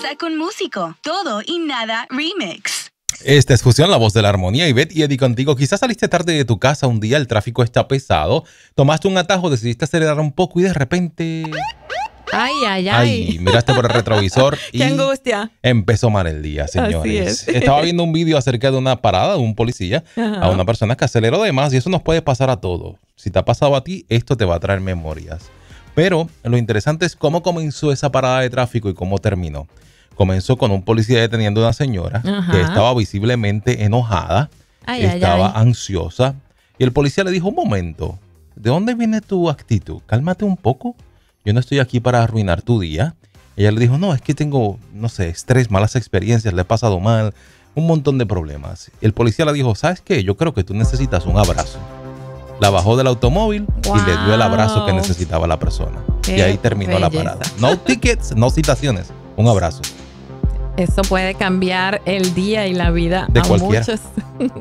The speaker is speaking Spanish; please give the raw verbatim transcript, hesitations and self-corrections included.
Pausa con músico. Todo y nada remix. Esta es Fusión, la voz de la armonía. Ivette y Eddie contigo. Quizás saliste tarde de tu casa un día, el tráfico está pesado, tomaste un atajo, decidiste acelerar un poco y de repente... Ay, ay, ay. Ay, miraste por el retrovisor y ¡qué angustia! Empezó mal el día, señores. Así es. Estaba viendo un video acerca de una parada de un policía, Ajá. a una persona que aceleró de más, y eso nos puede pasar a todos. Si te ha pasado a ti, esto te va a traer memorias. Pero lo interesante es cómo comenzó esa parada de tráfico y cómo terminó. Comenzó con un policía deteniendo a una señora Ajá. que estaba visiblemente enojada, Ay, ay, estaba ay. ansiosa, y el policía le dijo: un momento, ¿de dónde viene tu actitud? Cálmate un poco. Yo no estoy aquí para arruinar tu día. Ella le dijo: no, es que tengo, no sé, estrés, malas experiencias, le he pasado mal, un montón de problemas. El policía le dijo: ¿sabes qué? Yo creo que tú necesitas un abrazo. La bajó del automóvil Wow. y le dio el abrazo que necesitaba la persona. Qué y ahí terminó la belleza. parada. No tickets, no citaciones, un abrazo. Eso puede cambiar el día y la vida De a cualquiera. muchos.